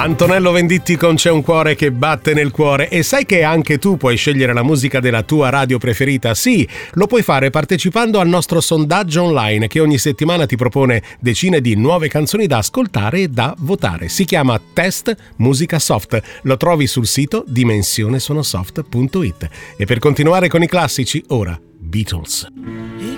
Antonello Venditti con C'è un cuore che batte nel cuore. E sai che anche tu puoi scegliere la musica della tua radio preferita? Sì, lo puoi fare partecipando al nostro sondaggio online che ogni settimana ti propone decine di nuove canzoni da ascoltare e da votare. Si chiama Test Musica Soft. Lo trovi sul sito dimensionesonosoft.it. E per continuare con i classici, ora Beatles.